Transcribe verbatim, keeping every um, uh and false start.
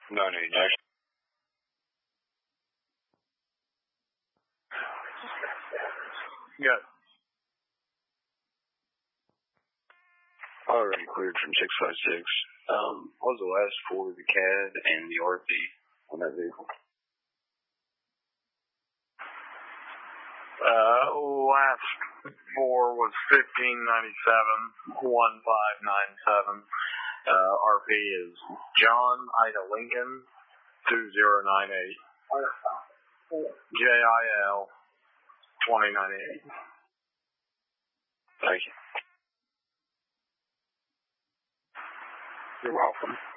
No need, next. Good. Already cleared from six five six. Um, what was the last four of the C A D and the R P on that vehicle? Uh, last four was fifteen ninety-seven, one five nine seven. Uh, R P is John Ida Lincoln, two zero nine eight. J I L, twenty ninety-eight. Thank you. You're welcome.